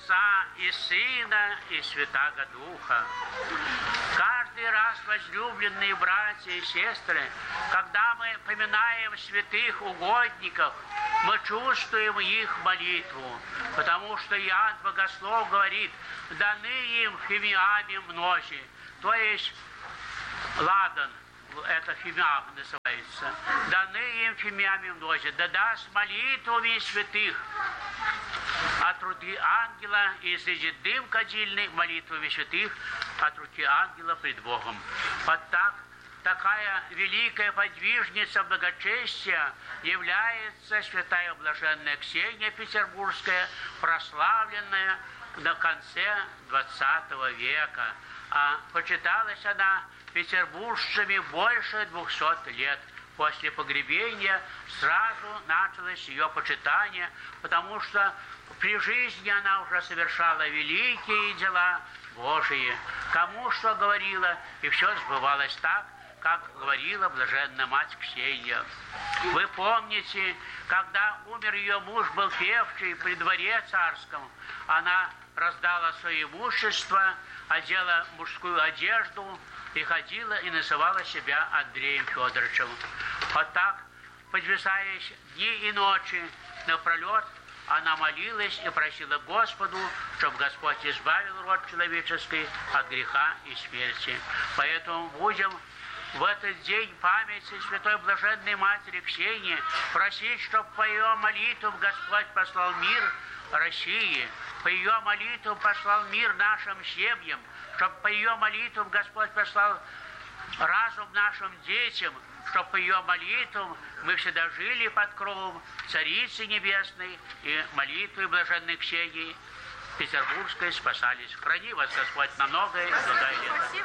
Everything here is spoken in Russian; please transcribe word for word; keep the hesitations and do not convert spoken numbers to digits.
Отца и Сына и Святаго Духа. Каждый раз, возлюбленные братья и сестры, когда мы поминаем святых угодников, мы чувствуем их молитву, потому что Иоанн Богослов говорит: даны им фимиами мнози, то есть ладан, это фимиам называется, даны им фимиами мнози, да даст молитвами святых, от руки ангела и излезет дым кадильный молитвами святых от руки ангела пред Богом. Вот так, такая великая подвижница благочестия является святая блаженная Ксения Петербургская, прославленная на конце двадцатого века. А почиталась она петербуржцами больше двухсот лет. После погребения сразу началось ее почитание, потому что при жизни она уже совершала великие дела Божии. Кому что говорила, и все сбывалось так, как говорила блаженная мать Ксения. Вы помните, когда умер ее муж, был певчий при дворе царском, она раздала свое имущество, одела мужскую одежду и ходила и называла себя Андреем Федоровичем. Вот так, подвисаясь дни и ночи напролет, она молилась и просила Господу, чтобы Господь избавил род человеческий от греха и смерти. Поэтому будем в этот день памяти Святой Блаженной Матери Ксении просить, чтобы по ее молитвам Господь послал мир России, по ее молитвам послал мир нашим семьям, чтобы по ее молитвам Господь послал разум нашим детям, чтобы по ее молитвам мы всегда жили под кровом Царицы Небесной и молитвы Блаженной Ксении Петербургской спасались. Храни вас Господь на многое и благое лето.